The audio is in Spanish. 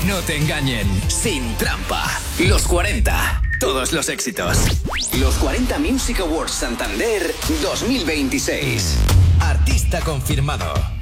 no te engañen, sin trampa. Los 40, todos los éxitos. Los 40 Music Awards Santander 2026. Artista confirmado.